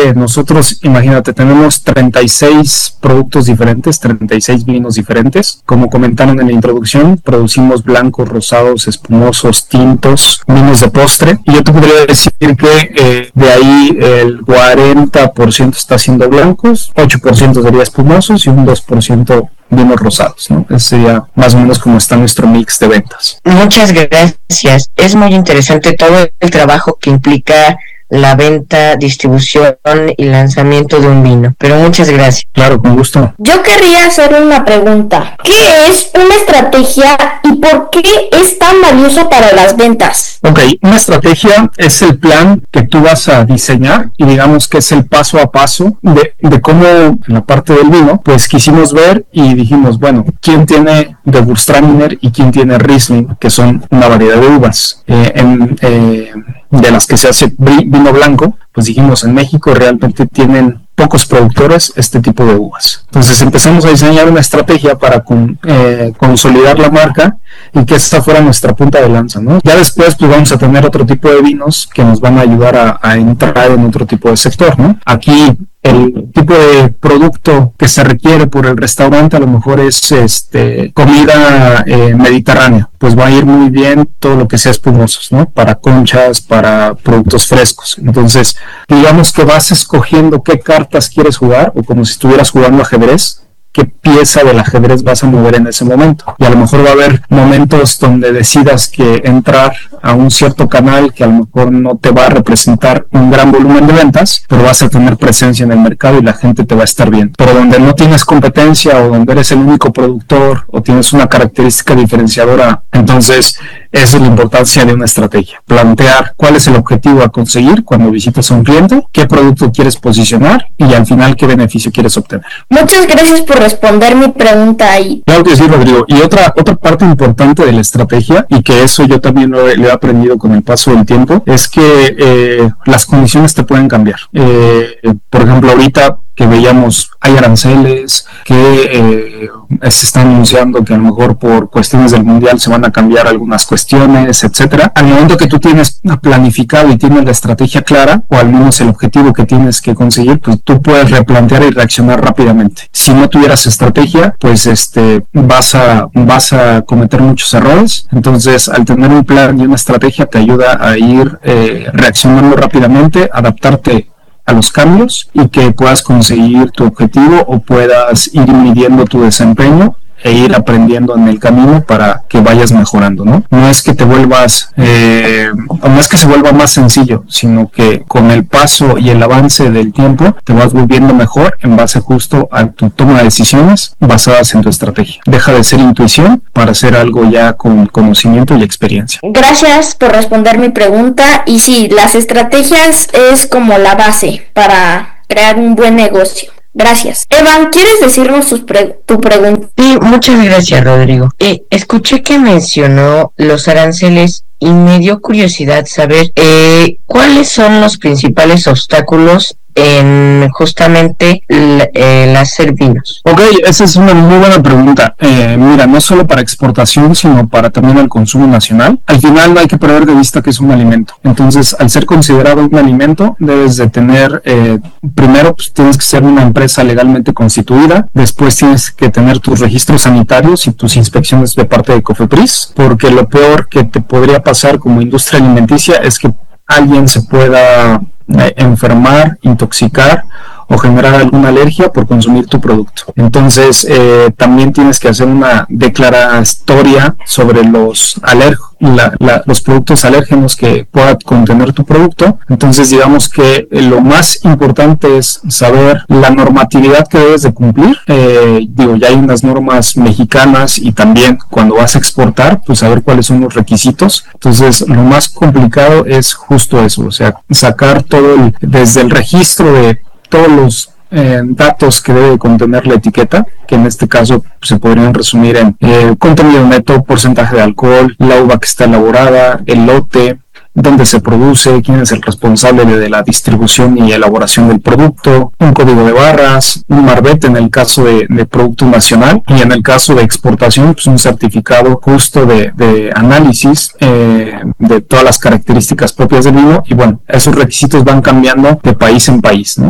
que nosotros, imagínate, tenemos 36 productos diferentes, 36 vinos diferentes. Como comentaron en la introducción, producimos blancos, rosados, espumosos, tintos, vinos de postre. Y yo te podría decir que de ahí el 40% está siendo blancos, 8% sería espumosos y un 2% vinos rosados, ¿no? Ese sería más o menos como está nuestro mix de ventas. Muchas gracias. Es muy interesante todo el trabajo que implica la venta, distribución y lanzamiento de un vino. Pero muchas gracias. Claro, con gusto. Yo querría hacerle una pregunta. ¿Qué es una estrategia y por qué es tan valiosa para las ventas? Ok, una estrategia es el plan que tú vas a diseñar y digamos que es el paso a paso de cómo en la parte del vino, pues quisimos ver y dijimos, bueno, ¿quién tiene Gewürztraminer y quién tiene Riesling, que son una variedad de uvas? De las que se hace vino blanco, pues dijimos, en México realmente tienen pocos productores este tipo de uvas. Entonces empezamos a diseñar una estrategia para consolidar la marca y que esta fuera nuestra punta de lanza, ¿no? Ya después pues vamos a tener otro tipo de vinos que nos van a ayudar a entrar en otro tipo de sector, ¿no? Aquí el tipo de producto que se requiere por el restaurante a lo mejor es comida mediterránea, pues va a ir muy bien todo lo que sea espumosos, ¿no? Para conchas, para productos frescos. Entonces, digamos que vas escogiendo qué cartas quieres jugar, o como si estuvieras jugando ajedrez, qué pieza del ajedrez vas a mover en ese momento. Y a lo mejor va a haber momentos donde decidas que entrar a un cierto canal que a lo mejor no te va a representar un gran volumen de ventas, pero vas a tener presencia en el mercado y la gente te va a estar viendo. Pero donde no tienes competencia o donde eres el único productor o tienes una característica diferenciadora, entonces esa es la importancia de una estrategia. Plantear cuál es el objetivo a conseguir cuando visitas a un cliente, qué producto quieres posicionar y al final qué beneficio quieres obtener. Muchas gracias por responder mi pregunta ahí. Claro que sí, Rodrigo. Y otra parte importante de la estrategia, y que eso yo también lo he aprendido con el paso del tiempo, es que las condiciones te pueden cambiar. Por ejemplo, ahorita que veíamos, hay aranceles que se están anunciando que a lo mejor por cuestiones del mundial se van a cambiar algunas cuestiones, etcétera. Al momento que tú tienes planificado y tienes la estrategia clara, o al menos el objetivo que tienes que conseguir, pues tú puedes replantear y reaccionar rápidamente. Si no tuvieras estrategia, pues vas a cometer muchos errores. Entonces, al tener un plan y una estrategia te ayuda a ir reaccionando rápidamente, adaptarte a los cambios y que puedas conseguir tu objetivo o puedas ir midiendo tu desempeño e ir aprendiendo en el camino para que vayas mejorando, ¿no? No es que te vuelvas, no es que se vuelva más sencillo, sino que con el paso y el avance del tiempo te vas volviendo mejor en base justo a tu toma de decisiones basadas en tu estrategia. Deja de ser intuición para hacer algo ya con conocimiento y experiencia. Gracias por responder mi pregunta. Y sí, las estrategias es como la base para crear un buen negocio. Gracias. Evan, ¿quieres decirnos tu pregunta? Sí, muchas gracias, Rodrigo. Escuché que mencionó los aranceles y me dio curiosidad saber cuáles son los principales obstáculos en justamente el hacer vinos. Ok, esa es una muy buena pregunta. Mira, no solo para exportación, sino para también el consumo nacional. Al final no hay que perder de vista que es un alimento. Entonces, al ser considerado un alimento, debes de tener, primero, pues, tienes que ser una empresa legalmente constituida. Después tienes que tener tus registros sanitarios y tus inspecciones de parte de COFEPRIS, porque lo peor que te podría pasar como industria alimenticia es que alguien se pueda enfermar, intoxicar o generar alguna alergia por consumir tu producto. Entonces también tienes que hacer una declaratoria sobre los productos alérgenos que pueda contener tu producto. Entonces digamos que lo más importante es saber la normatividad que debes de cumplir. Ya hay unas normas mexicanas y también cuando vas a exportar, pues saber cuáles son los requisitos. Entonces lo más complicado es justo eso, o sea, sacar todo desde el registro de todos los datos que debe contener la etiqueta, que en este caso se podrían resumir en contenido neto, porcentaje de alcohol, la uva que está elaborada, el lote, dónde se produce, quién es el responsable de la distribución y elaboración del producto, un código de barras, un marbete en el caso de producto nacional, y en el caso de exportación, pues un certificado justo de análisis de todas las características propias del vino. Y bueno, esos requisitos van cambiando de país en país, ¿no?